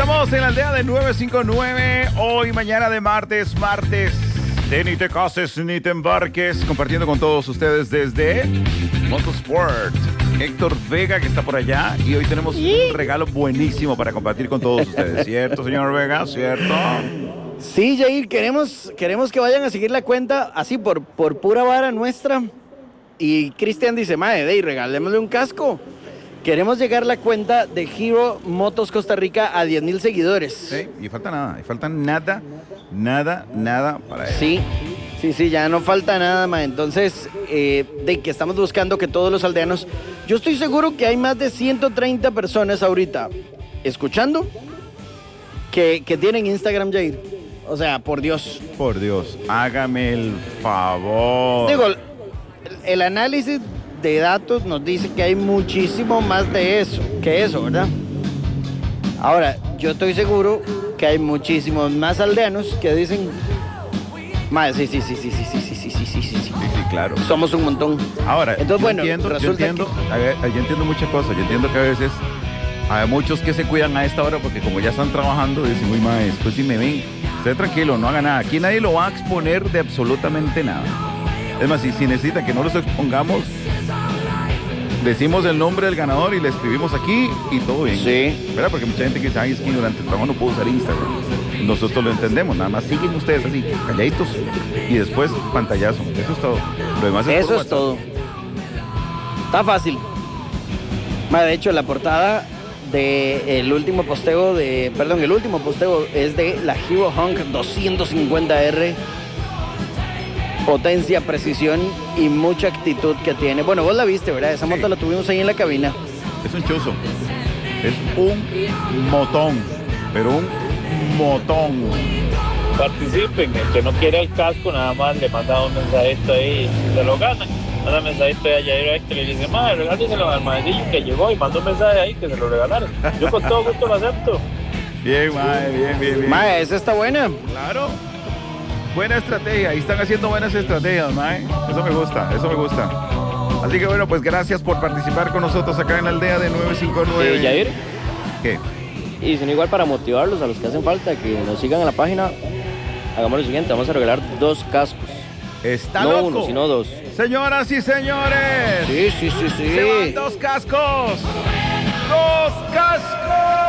Estamos en la aldea de 959, hoy, mañana de martes. De ni te cases ni te embarques, compartiendo con todos ustedes desde Motorsport. Héctor Vega, que está por allá, y hoy tenemos un regalo buenísimo para compartir con todos ustedes. ¿Cierto, señor Vega? ¿Cierto? Sí, Jair, queremos que vayan a seguir la cuenta así por pura vara nuestra. Y Cristian dice, mae, regalémosle un casco. Queremos llegar la cuenta de Hero Motos Costa Rica a 10,000 seguidores. Sí, y falta nada para eso. Sí, ya no falta nada, mae. Entonces, de que estamos buscando que todos los aldeanos... Yo estoy seguro que hay más de 130 personas ahorita escuchando que tienen Instagram, Jair. O sea, por Dios. Por Dios, hágame el favor. Digo, el análisis de datos nos dice que hay muchísimo más de eso, ¿verdad? Ahora, yo estoy seguro que hay muchísimos más aldeanos que dicen, mae, sí, claro. Somos un montón. Ahora, entonces, yo entiendo muchas cosas. Yo entiendo que a veces hay muchos que se cuidan a esta hora porque como ya están trabajando, dicen, uy, mae, después si me ven, esté tranquilo, no haga nada. Aquí nadie lo va a exponer de absolutamente nada. Es más, si necesitan que no los expongamos, decimos el nombre del ganador y le escribimos aquí y todo bien. Sí. ¿Verdad? Porque mucha gente que dice, ay, es que durante el trabajo no puedo usar Instagram. Nosotros lo entendemos, nada más siguen ustedes así, calladitos, y después pantallazo. Eso es todo. Lo demás es eso es todo. Está fácil. De hecho, la portada el último posteo es de la Hero Hunk 250R. Potencia, precisión y mucha actitud que tiene. Bueno, vos la viste, ¿verdad? Esa moto la tuvimos ahí en la cabina. Es un chuzo. Es un motón. Pero un motón. Participen. El que no quiere el casco, nada más le manda un mensajito ahí. Se lo ganan. Manda un mensajito ahí a Jair Héctor y le dice, madre, regáleselo al maecillo que llegó y mandó un mensaje ahí que se lo regalaron. Yo con todo gusto lo acepto. Bien, mae, bien. Mae, esa está buena. Claro. Buena estrategia, ahí están haciendo buenas estrategias, mae. Eso me gusta. Así que bueno, pues gracias por participar con nosotros acá en la aldea de 959. Jair. ¿Qué? Y si no, igual para motivarlos a los que hacen falta, que nos sigan en la página, hagamos lo siguiente, vamos a regalar 2 cascos. Está no loco. 1, sino 2. Señoras y señores. Sí. Se van 2 cascos. 2 cascos.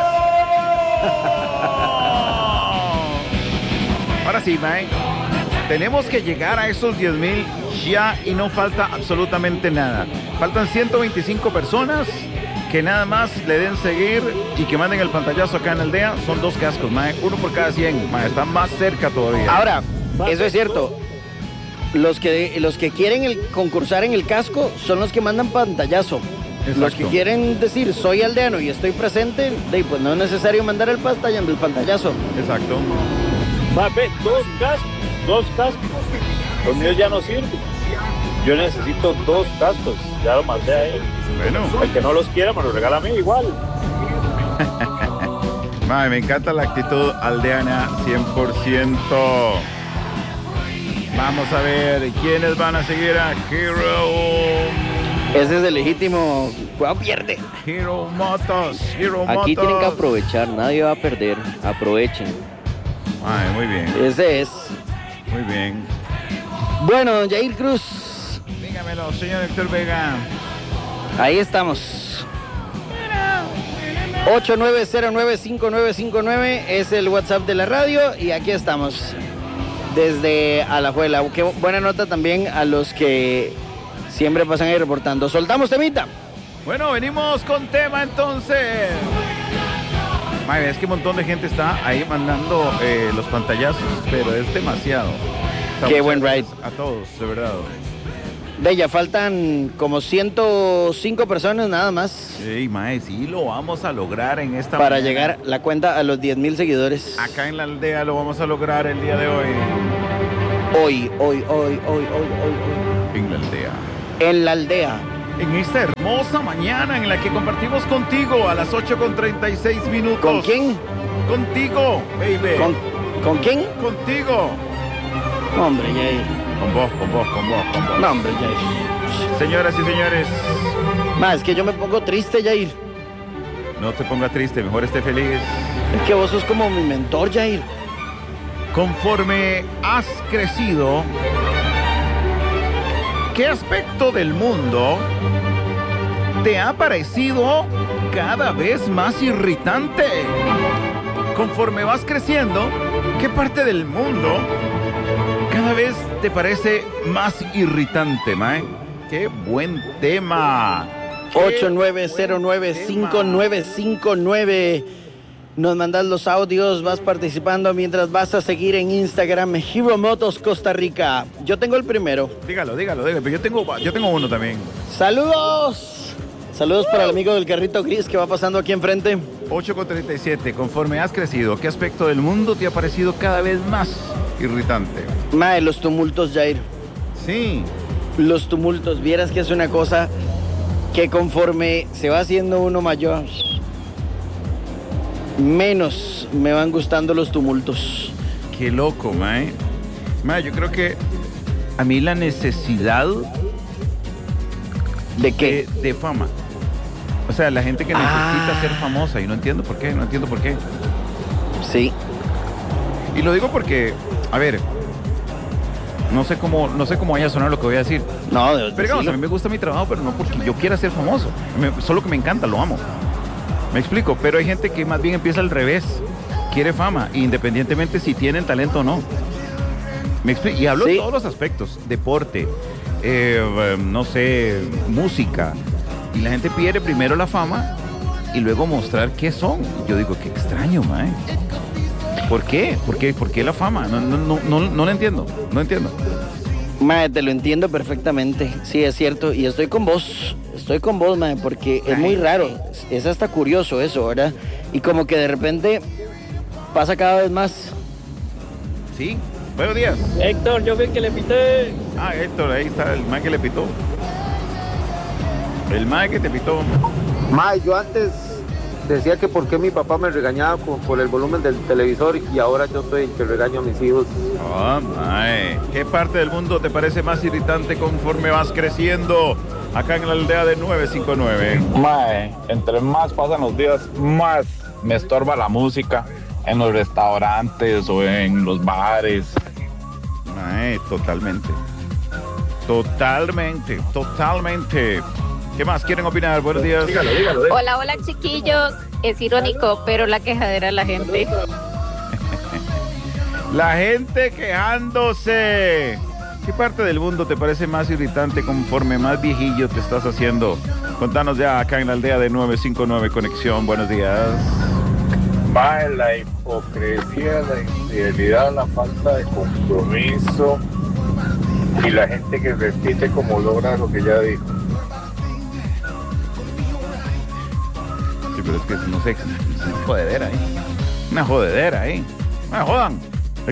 Ahora sí, mae. Tenemos que llegar a esos 10,000 ya y no falta absolutamente nada. Faltan 125 personas que nada más le den seguir y que manden el pantallazo acá en la aldea. Son 2 cascos, mae. 1 por cada 100, mae. Está más cerca todavía. Ahora, eso es cierto. Los que quieren concursar en el casco son los que mandan pantallazo. Exacto. Los que quieren decir soy aldeano y estoy presente, pues no es necesario mandar el pantallazo. Exacto. Ve, 2 cascos. Los míos ya no sirven. Yo necesito 2 cascos. Ya lo mandé a él. Bueno. El que no los quiera me los regala a mí igual. Mae, me encanta la actitud aldeana 100%. Vamos a ver quiénes van a seguir a Hero. Ese es el legítimo. Cuidado, pierde. Hero Motos. Aquí tienen que aprovechar, nadie va a perder. Aprovechen. Ay, muy bien. Ese es. Muy bien. Bueno, don Jair Cruz. Dígamelo, señor Héctor Vega. Ahí estamos. 89095959 es el WhatsApp de la radio y aquí estamos. Desde Alajuela. Qué buena nota también a los que siempre pasan ahí reportando. Soltamos temita. Bueno, venimos con tema entonces. Mae, es que un montón de gente está ahí mandando los pantallazos, pero es demasiado. Qué buen ride. A todos, de verdad. Ya faltan como 105 personas nada más. Sí, mae, sí lo vamos a lograr en esta para mañana. llegar la cuenta a los 10,000 seguidores. Acá en la aldea lo vamos a lograr el día de hoy. Hoy. En la aldea. En la aldea. En esta hermosa mañana en la que compartimos contigo a las 8:36. ¿Con quién? Contigo, baby. ¿Con quién? Contigo. No, hombre, Jair. Con vos. No, hombre, Jair. Señoras y señores. Es que yo me pongo triste, Jair. No te ponga triste, mejor esté feliz. Es que vos sos como mi mentor, Jair. Conforme has crecido, ¿qué aspecto del mundo te ha parecido cada vez más irritante? Conforme vas creciendo, ¿qué parte del mundo cada vez te parece más irritante, mae? ¡Qué buen tema! 8909-5959. Nos mandas los audios, vas participando mientras vas a seguir en Instagram, Hero Motos Costa Rica. Yo tengo el primero. Dígalo, pero yo tengo uno también. ¡Saludos! Saludos para el amigo del carrito gris que va pasando aquí enfrente. 8:37. Conforme has crecido, ¿qué aspecto del mundo te ha parecido cada vez más irritante? Mae, los tumultos, Jair. Sí. Los tumultos. Vieras que es una cosa que conforme se va haciendo uno mayor, menos me van gustando los tumultos. Qué loco, mae. Mae, yo creo que a mí la necesidad ¿De qué? de fama. O sea, la gente que necesita ser famosa y no entiendo por qué. Sí. Y lo digo porque, a ver, no sé cómo vaya a sonar lo que voy a decir. No, Pero digamos, a mí me gusta mi trabajo, pero no porque yo quiera ser famoso. Solo que me encanta, lo amo. Me explico, pero hay gente que más bien empieza al revés. Quiere fama, independientemente si tienen talento o no. Me explico. Y hablo de todos los aspectos. Deporte, no sé, música. Y la gente pide primero la fama y luego mostrar qué son. Yo digo, qué extraño, mae. ¿Por qué? ¿Por qué la fama? No lo entiendo. No entiendo. Mae, te lo entiendo perfectamente. Sí, es cierto. Y estoy con vos, mae, porque es muy raro. Es hasta curioso eso, ¿verdad? Y como que de repente pasa cada vez más. Sí. Buenos días. Héctor, yo vi que le pité. Ah, Héctor, ahí está el mae que le pitó. El mae que te pitó. Mae, yo antes decía que por qué mi papá me regañaba por el volumen del televisor y ahora yo soy el que regaño a mis hijos. Oh, mae. ¿Qué parte del mundo te parece más irritante conforme vas creciendo? Acá en la aldea de 959. Mae, entre más pasan los días, más me estorba la música en los restaurantes o en los bares. Mae, totalmente. ¿Qué más quieren opinar? Buenos días. Dígalo. Hola chiquillos, es irónico, pero la quejadera de la gente. La gente quejándose. ¿Qué parte del mundo te parece más irritante conforme más viejillo te estás haciendo? Contanos ya acá en la aldea de 959 Conexión. Buenos días. Mae, la hipocresía, la infidelidad, la falta de compromiso y la gente que repite como logra lo que ya dijo. Sí, pero es que no sé, es una jodedera ahí. Una jodedera ahí. No jodan.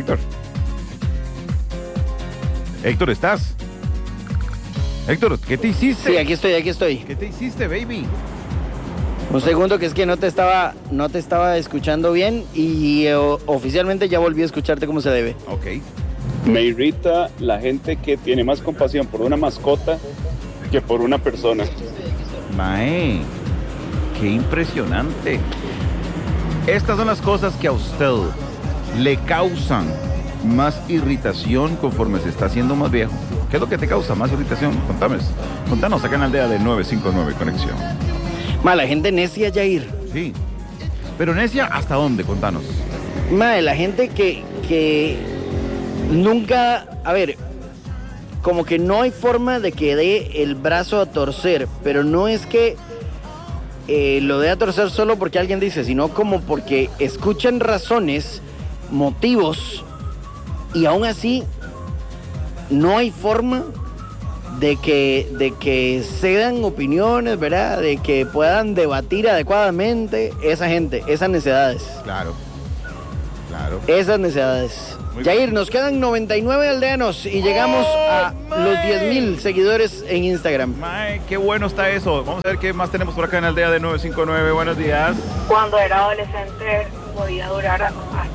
Héctor, ¿estás? Héctor, ¿qué te hiciste? Sí, aquí estoy. ¿Qué te hiciste, baby? Un segundo, que es que no te estaba escuchando bien y oficialmente ya volví a escucharte como se debe. Ok. Me irrita la gente que tiene más compasión por una mascota que por una persona. Mae, qué impresionante. Estas son las cosas que a usted le causan más irritación conforme se está haciendo más viejo. ¿Qué es lo que te causa más irritación? Contanos acá en la aldea de 959 Conexión. La gente necia, Jair. Sí. Pero necia, ¿hasta dónde? Contanos. La gente que nunca, a ver, como que no hay forma de que dé el brazo a torcer, pero no es que lo dé a torcer solo porque alguien dice, sino como porque escuchan razones, motivos, y aún así no hay forma de que cedan opiniones, ¿verdad? De que puedan debatir adecuadamente esa gente, esas necedades. Claro. Esas necedades. Jair, nos quedan 99 aldeanos y llegamos a los 10,000 seguidores en Instagram. Mae, qué bueno está eso. Vamos a ver qué más tenemos por acá en la aldea de 959. Buenos días. Cuando era adolescente podía durar hasta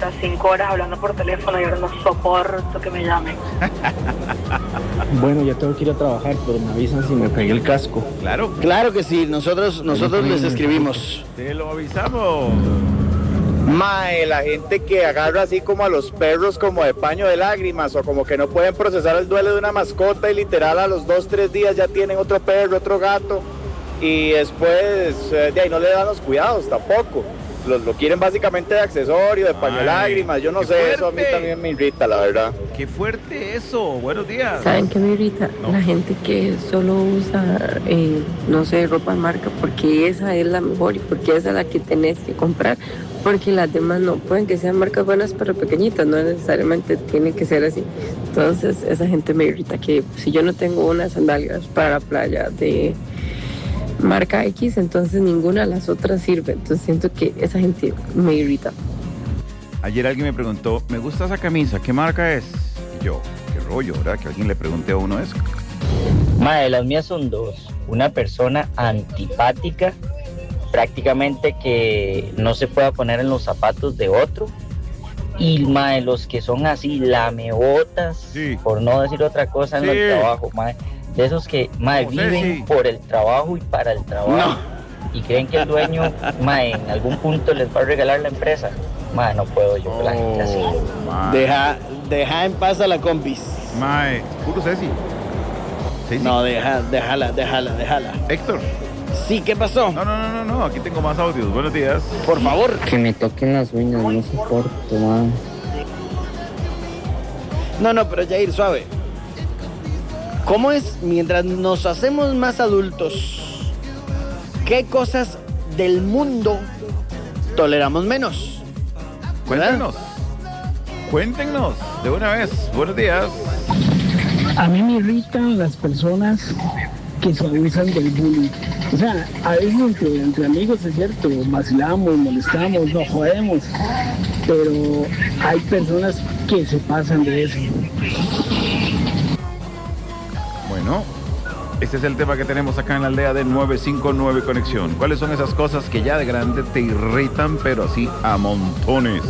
puta, 5 horas hablando por teléfono y ahora no soporto que me llamen. Bueno, ya tengo que ir a trabajar, pero me avisan si me pegué el casco. Claro. Claro que sí, nosotros les escribimos. Te lo avisamos. Mae, la gente que agarra así como a los perros como de paño de lágrimas o como que no pueden procesar el duelo de una mascota y literal a los 2-3 días ya tienen otro perro, otro gato y después de ahí no le dan los cuidados tampoco. Lo quieren básicamente de accesorio, de paño de lágrimas, yo no sé, eso a mí también me irrita, la verdad. Qué fuerte eso, buenos días. ¿Saben qué me irrita? La gente que solo usa, no sé, ropa marca porque esa es la mejor y porque esa es la que tenés que comprar, porque las demás no, pueden que sean marcas buenas pero pequeñitas, no necesariamente tiene que ser así. Entonces esa gente me irrita, que si yo no tengo unas sandalias para la playa de marca X, entonces ninguna de las otras sirve. Entonces siento que esa gente me irrita. Ayer alguien me preguntó, me gusta esa camisa, ¿qué marca es? Y yo, qué rollo, ¿verdad? Que alguien le pregunte a uno eso. Mae, las mías son dos. Una persona antipática, prácticamente que no se pueda poner en los zapatos de otro. Y mae, los que son así lamebotas, sí, por no decir otra cosa en el trabajo, mae. De esos que, mae, viven por el trabajo y para el trabajo. No. Y creen que el dueño, mae, en algún punto les va a regalar la empresa. Mae, no puedo yo con la gente así. Deja en paz a la compis. Mae, puro Ceci. No, déjala. Héctor. Sí, ¿qué pasó? No, aquí tengo más audios. Buenos días. Por favor. Que me toquen las uñas, no soporto, man. No, pero Jair, suave. ¿Cómo es mientras nos hacemos más adultos? ¿Qué cosas del mundo toleramos menos? Cuéntenos de una vez. Buenos días. A mí me irritan las personas que se avisan del bullying. O sea, a veces entre amigos es cierto, vacilamos, molestamos, nos jodemos, pero hay personas que se pasan de eso. Bueno, este es el tema que tenemos acá en la aldea de 959 Conexión. ¿Cuáles son esas cosas que ya de grande te irritan, pero así a montones?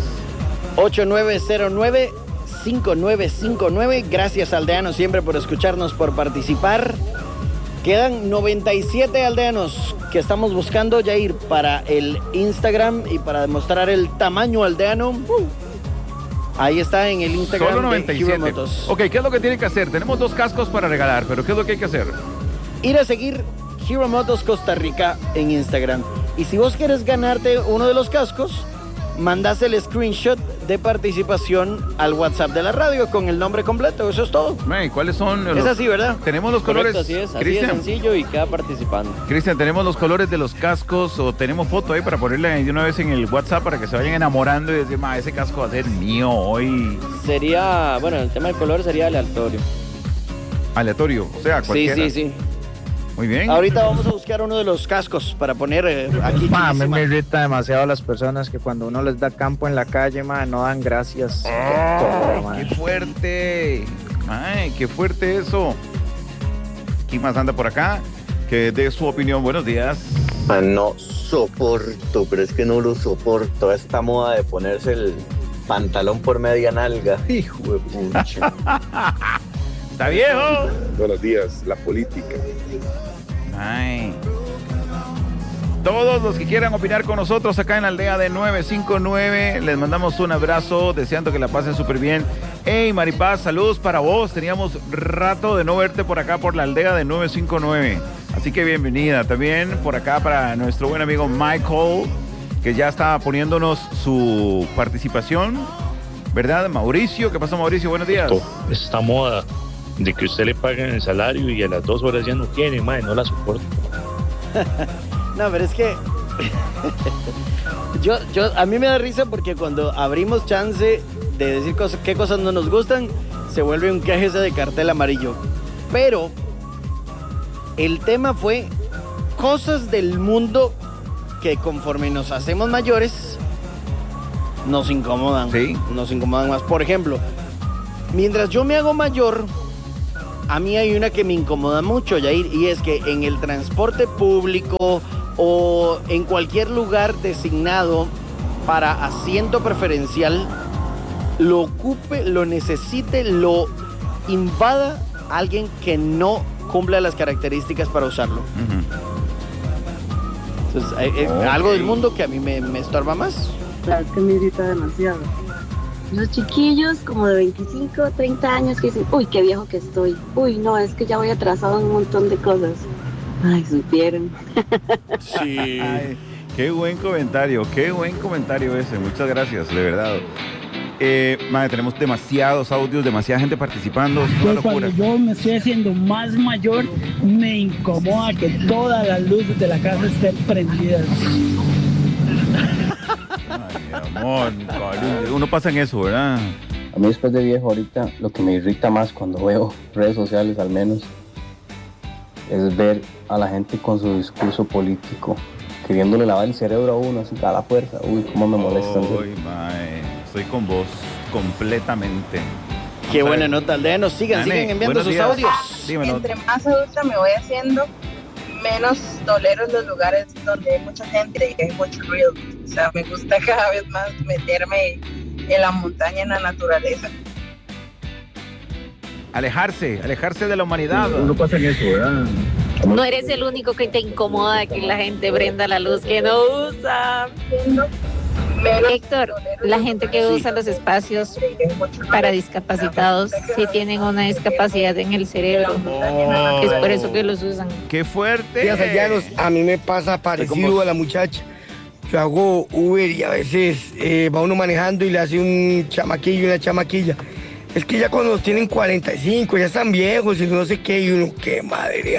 8909-5959. Gracias, aldeanos, siempre por escucharnos, por participar. Quedan 97 aldeanos que estamos buscando, Jair, para el Instagram y para demostrar el tamaño aldeano. Ahí está en el Instagram. Solo 97. De Hero Motos. Ok, ¿qué es lo que tiene que hacer? Tenemos 2 cascos para regalar, pero ¿qué es lo que hay que hacer? Ir a seguir Hero Motos Costa Rica en Instagram. Y si vos quieres ganarte uno de los cascos, mandas el screenshot de participación al WhatsApp de la radio con el nombre completo. Eso es todo. May, ¿cuáles son los... Es así, ¿verdad? Tenemos los colores. Correcto, así es sencillo y queda participando. Cristian, tenemos los colores de los cascos o tenemos foto ahí para ponerle de una vez en el WhatsApp para que se vayan enamorando y decir, ese casco va a ser mío hoy. Sería, bueno, el tema del color sería aleatorio. Aleatorio, o sea, cualquiera. Sí. Muy bien. Ahorita vamos a buscar uno de los cascos para poner aquí. A mí me irrita demasiado las personas que cuando uno les da campo en la calle, no dan gracias. ¡Qué fuerte! ¡Ay, qué fuerte eso! ¿Quién más anda por acá? Que dé su opinión. Buenos días. No soporto, pero es que no lo soporto. Esta moda de ponerse el pantalón por media nalga. Hijo de pucha. ¡Está viejo! Buenos días, la política. Ay. Todos los que quieran opinar con nosotros acá en la aldea de 959, les mandamos un abrazo, deseando que la pasen súper bien. Hey, Maripaz, saludos para vos. Teníamos rato de no verte por acá por la aldea de 959. Así que bienvenida. También por acá para nuestro buen amigo Michael, que ya está poniéndonos su participación. ¿Verdad, Mauricio? ¿Qué pasó, Mauricio? Buenos días. Esta moda de que usted le paguen el salario y a las 2 horas ya no tiene, no la soporto. No, pero es que a mí me da risa porque cuando abrimos chance de decir qué cosas no nos gustan, se vuelve un queje de cartel amarillo. Pero el tema fue cosas del mundo que conforme nos hacemos mayores nos incomodan. Sí. Nos incomodan más. Por ejemplo, mientras yo me hago mayor, a mí hay una que me incomoda mucho, Yair, y es que en el transporte público o en cualquier lugar designado para asiento preferencial, lo ocupe, lo necesite, lo invada alguien que no cumpla las características para usarlo. Entonces, algo del mundo que a mí me estorba más. Claro, es que me irrita demasiado. Los chiquillos como de 25, 30 años que dicen, uy, qué viejo que estoy. Uy, no, es que ya voy atrasado en un montón de cosas. Ay, supieron. Sí. Ay, qué buen comentario ese. Muchas gracias, de verdad. Madre, tenemos demasiados audios, demasiada gente participando. Es una locura. Cuando yo me estoy haciendo más mayor, me incomoda que todas las luces de la casa estén prendidas. Ay, amor, uno pasa en eso, ¿verdad? A mí después de viejo ahorita, lo que me irrita más cuando veo redes sociales al menos, es ver a la gente con su discurso político, queriéndole lavar el cerebro a uno así a la fuerza. Uy, cómo me molestan. Uy, mae, estoy con vos completamente. Qué buena nota, aldeanos. Sigan enviando sus audios. Dímelo. Entre más adulta me voy haciendo, menos toleros los lugares donde hay mucha gente y hay mucho ruido. O sea, me gusta cada vez más meterme en la montaña, en la naturaleza. Alejarse de la humanidad. Uno pasa en eso, ¿verdad? No eres el único que te incomoda que la gente prenda la luz que no usa. Héctor, la gente que usa los espacios para discapacitados sí tienen una discapacidad en el cerebro. Es por eso que los usan. ¡Qué fuerte! A mí me pasa parecido a la muchacha. Yo hago Uber y a veces va uno manejando y le hace un chamaquillo y una chamaquilla. Es que ya cuando tienen 45 ya están viejos y no sé qué, y uno, qué madre.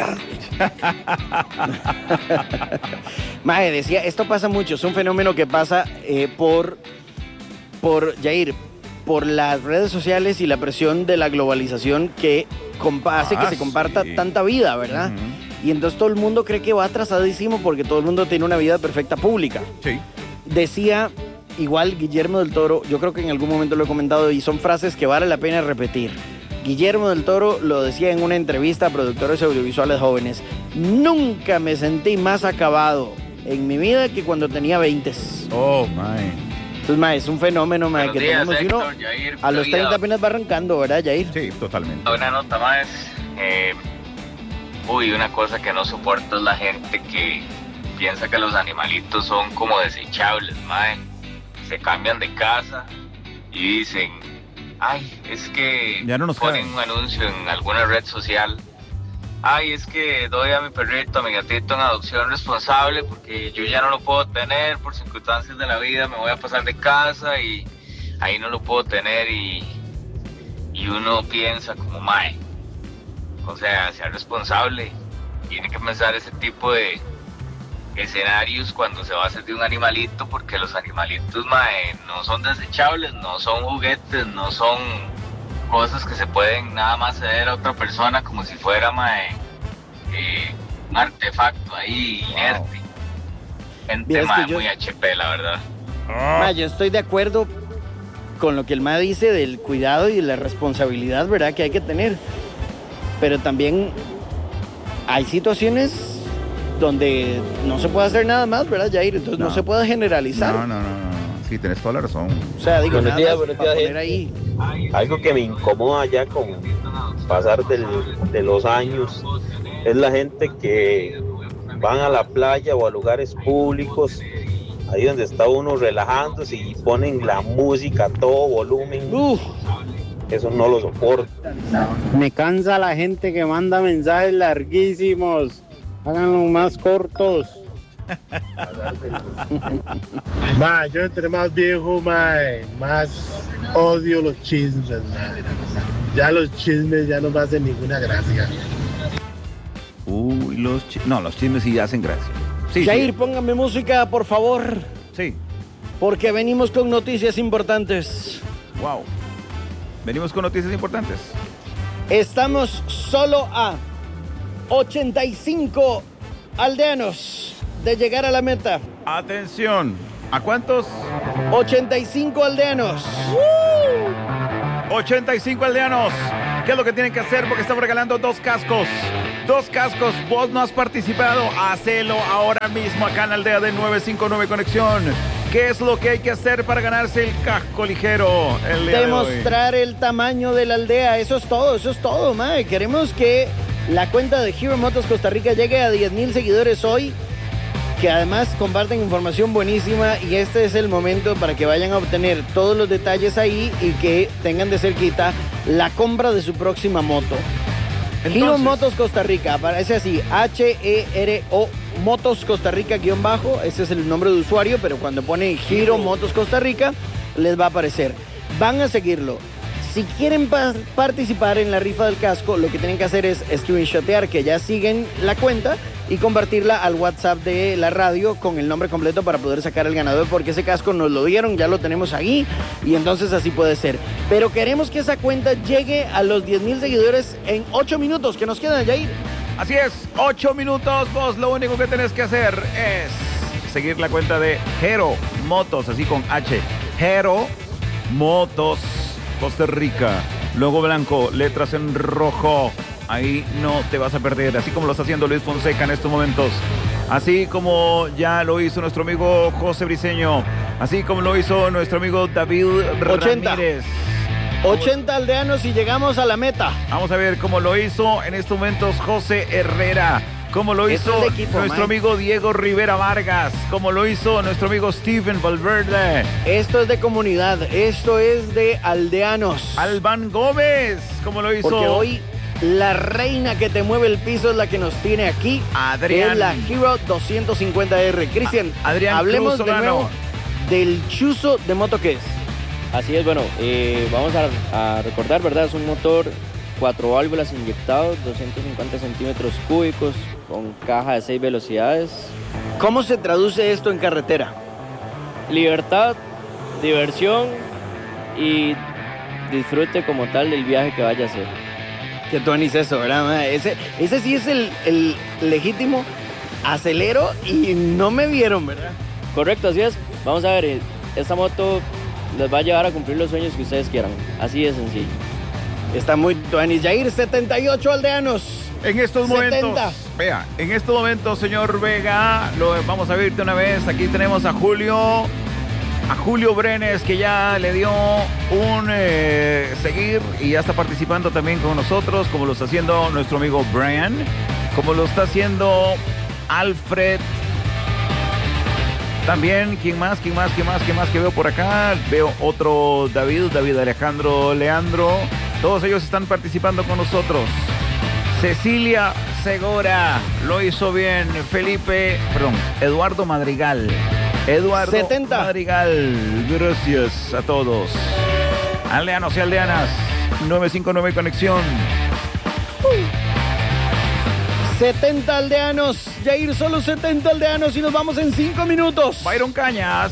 Mae, decía, esto pasa mucho, es un fenómeno que pasa por Jair, por las redes sociales y la presión de la globalización que hace que se comparta tanta vida, ¿verdad? Y entonces todo el mundo cree que va atrasadísimo porque todo el mundo tiene una vida perfecta pública. Sí. Decía igual Guillermo del Toro, yo creo que en algún momento lo he comentado y son frases que vale la pena repetir. Guillermo del Toro lo decía en una entrevista a productores audiovisuales jóvenes. Nunca me sentí más acabado en mi vida que cuando tenía 20. Oh, my. Entonces, mae, es un fenómeno, mae, que días, tenemos uno Héctor, Jair, a los 30 apenas va arrancando, ¿verdad, Jair? Sí, totalmente. Una nota más. Una cosa que no soporto es la gente que piensa que los animalitos son como desechables, mae. Se cambian de casa y dicen, ay, es que ya no nos ponen caben. un anuncio en alguna red social. Ay, es que doy a mi perrito, a mi gatito en adopción responsable porque yo ya no lo puedo tener por circunstancias de la vida, me voy a pasar de casa y ahí no lo puedo tener y uno piensa como, mae, o sea, sea responsable, tiene que pensar ese tipo de escenarios cuando se va a hacer de un animalito, porque los animalitos, mae, no son desechables, no son juguetes, no son cosas que se pueden nada más ceder a otra persona como si fuera, mae, un artefacto ahí inerte. Gente, mae, muy HP, la verdad. Mae, yo estoy de acuerdo con lo que el mae dice del cuidado y de la responsabilidad, ¿verdad?, que hay que tener. Pero también hay situaciones donde no se puede hacer nada más, ¿verdad, Jair? Entonces no se puede generalizar. No. Sí, tenés toda la razón. O sea, digo, buenos días, poner ahí. Algo que me incomoda ya con pasar de los años es la gente que van a la playa o a lugares públicos, ahí donde está uno relajándose y ponen la música a todo volumen. Eso no lo soporto. Me cansa la gente que manda mensajes larguísimos. Háganlo más cortos. Yo entre más viejo, más odio los chismes, Ya los chismes ya no me hacen ninguna gracia. Uy, los chismes sí hacen gracia. Sí, Jair, sí. póngame música, por favor. Sí. Porque venimos con noticias importantes. Wow. Venimos con noticias importantes. Estamos solo a 85 aldeanos de llegar a la meta. Atención. ¿A cuántos? 85 aldeanos. 85 aldeanos. ¿Qué es lo que tienen que hacer? Porque estamos regalando 2 cascos. 2 cascos. Vos no has participado. Hacelo ahora mismo acá en la aldea de 959 Conexión. ¿Qué es lo que hay que hacer para ganarse el casco ligero? Demostrar el tamaño de la aldea. Eso es todo, mae. Queremos que la cuenta de Hero Motos Costa Rica llegue a 10,000 seguidores hoy, que además comparten información buenísima, y este es el momento para que vayan a obtener todos los detalles ahí y que tengan de cerquita la compra de su próxima moto. Entonces, Hero Motos Costa Rica, aparece así, HERO Motos Costa Rica _ ese es el nombre de usuario, pero cuando ponen Hero Motos Costa Rica les va a aparecer. Van a seguirlo. Si quieren participar en la rifa del casco, lo que tienen que hacer es screenshotear que ya siguen la cuenta y compartirla al WhatsApp de la radio con el nombre completo para poder sacar el ganador, porque ese casco nos lo dieron, ya lo tenemos ahí, y entonces así puede ser. Pero queremos que esa cuenta llegue a los 10,000 seguidores en 8 minutos que nos quedan, Jair. Así es, 8 minutos. Vos lo único que tenés que hacer es seguir la cuenta de Hero Motos, así con H. Hero Motos Costa Rica. Logo blanco, letras en rojo. Ahí no te vas a perder, así como lo está haciendo Luis Fonseca en estos momentos. Así como ya lo hizo nuestro amigo José Briceño. Así como lo hizo nuestro amigo David Ramírez. 80 aldeanos y llegamos a la meta. Vamos a ver cómo lo hizo en estos momentos José Herrera. Cómo lo hizo nuestro amigo Diego Rivera Vargas. Cómo lo hizo nuestro amigo Steven Valverde. Esto es de comunidad. Esto es de aldeanos. Alban Gómez. Cómo lo hizo. Porque hoy la reina que te mueve el piso es la que nos tiene aquí. Adrián. Es la Hero 250R. Cristian, Adrián, hablemos de nuevo del chuzo de moto que es. Así es, bueno, vamos a recordar, ¿verdad? Es un motor 4 válvulas inyectados, 250 centímetros cúbicos, con caja de 6 velocidades. ¿Cómo se traduce esto en carretera? Libertad, diversión y disfrute como tal del viaje que vaya a hacer. Que tú anís eso, ¿verdad? Ese sí es el legítimo acelero y no me vieron, ¿verdad? Correcto, así es. Vamos a ver, esta moto les va a llevar a cumplir los sueños que ustedes quieran. Así de sencillo. Está muy tuanis. Jair, 78 aldeanos. En estos momentos, vea, en estos momentos, señor Vega, lo vamos a ver de una vez. Aquí tenemos a Julio Brenes, que ya le dio un seguir y ya está participando también con nosotros, como lo está haciendo nuestro amigo Brian, como lo está haciendo Alfred. También, ¿quién más que veo por acá? Veo otro David Alejandro Leandro. Todos ellos están participando con nosotros. Cecilia Segura lo hizo bien. Eduardo Madrigal. 70. Madrigal. Gracias a todos. Aldeanos y aldeanas. 959 Conexión. 70 aldeanos. Jair, solo 70 aldeanos y nos vamos en 5 minutos. Byron Cañas.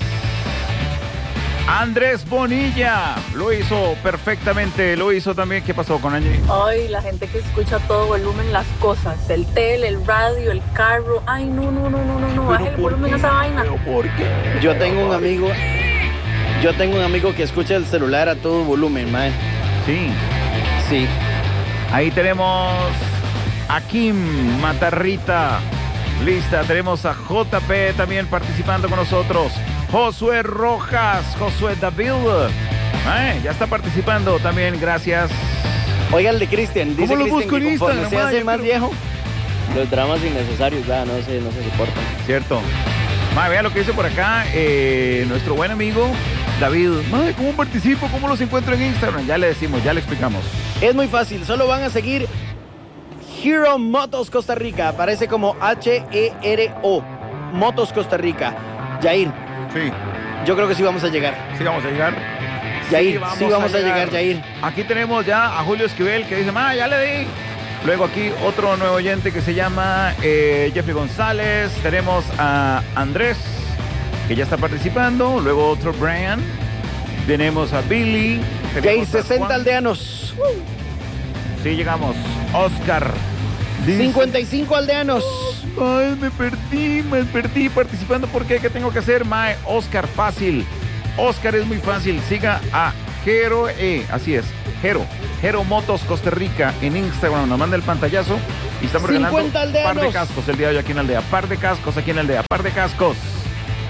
Andrés Bonilla lo hizo perfectamente, lo hizo también. ¿Qué pasó con Angie? Ay, la gente que escucha a todo volumen las cosas, el tele, el radio, el carro. Ay, no, baje el volumen a esa vaina. ¿Pero por qué? Yo tengo un amigo que escucha el celular a todo volumen, man. Sí. Ahí tenemos a Kim Matarrita. Lista, tenemos a JP también participando con nosotros. Josué Rojas, Josué David. Ya está participando también, gracias. Oiga, el de Cristian. ¿Cómo lo busco en Instagram? Se hace más viejo. Los dramas innecesarios, no se soportan. Cierto. Vea lo que dice por acá nuestro buen amigo David. ¿Cómo participo? ¿Cómo los encuentro en Instagram? Ya le decimos, ya le explicamos. Es muy fácil, solo van a seguir Hero Motos Costa Rica. Aparece como HERO Motos Costa Rica. Jair. Sí. Yo creo que sí vamos a llegar. Sí vamos a llegar. Jair, sí vamos a llegar, Jair. Aquí tenemos ya a Julio Esquivel que dice, ya le di. Luego aquí otro nuevo oyente que se llama Jeffrey González. Tenemos a Andrés, que ya está participando. Luego otro Brian. Tenemos a Billy. Jair, 60 aldeanos. Sí, llegamos. Oscar. 55 aldeanos. Ay, me perdí participando. ¿Por qué? ¿Qué tengo que hacer, mae? Oscar, fácil. Oscar es muy fácil. Siga a Hero, así es, Hero Motos Costa Rica en Instagram. Nos manda el pantallazo y estamos regalando un par de cascos el día de hoy aquí en la aldea. Par de cascos aquí en la aldea. Par de cascos.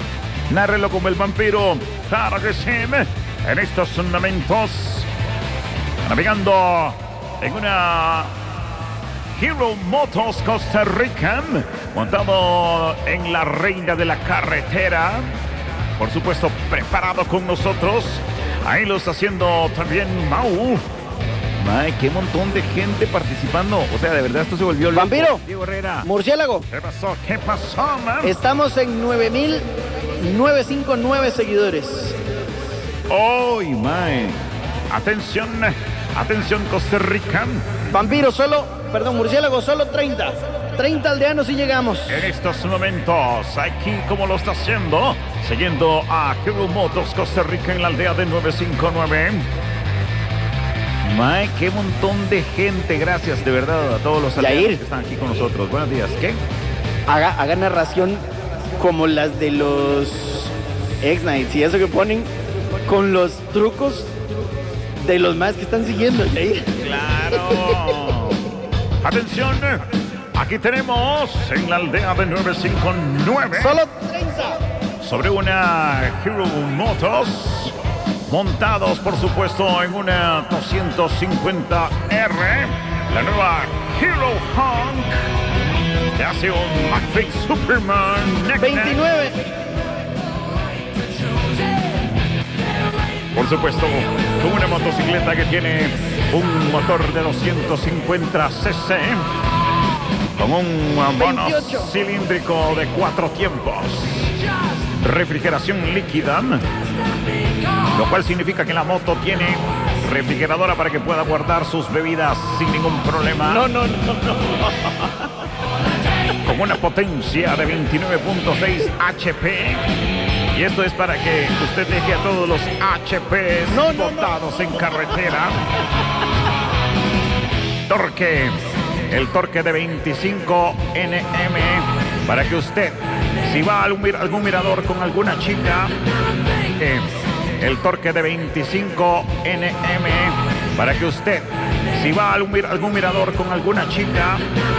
Nárrelo como el vampiro. Claro que sí. En estos momentos, navegando en una Hero Motors Costa Rica, montado en la reina de la carretera. Por supuesto, preparado con nosotros. Ahí lo está haciendo también Mau. Ay, qué montón de gente participando. O sea, de verdad esto se volvió loco. Vampiro, Diego Herrera. Murciélago. ¿Qué pasó? ¿Qué pasó, man? Estamos en 9,959 seguidores. ¡Ay, mae! Atención, atención, Costa Rica. Vampiro, Murciélago, solo 30. 30 aldeanos y llegamos. En estos momentos, aquí como lo está haciendo, siguiendo a Hero Motors Costa Rica en la aldea de 959. Mae, qué montón de gente. Gracias de verdad a todos los aldeanos que están aquí con nosotros. Buenos días. ¿Qué? Haga narración como las de los X-Nights y eso que ponen con los trucos de los más que están siguiendo. ¡Claro! ¡Atención! Aquí tenemos en la aldea de 959. ¡Solo 30! Sobre una Hero Motors. Montados, por supuesto, en una 250R. La nueva Hero Hunk. Que hace un McFit Superman. 29. Por supuesto, con una motocicleta que tiene un motor de 250 cc, con un bono cilíndrico de 4 tiempos, refrigeración líquida, lo cual significa que la moto tiene refrigeradora para que pueda guardar sus bebidas sin ningún problema. No. Con una potencia de 29.6 HP. Y esto es para que usted deje a todos los HPs botados en carretera. Torque. El torque de 25 Nm. Para que usted, si va a algún mirador con alguna chica, el torque de 25 Nm. Para que usted, si va a algún mirador con alguna chica,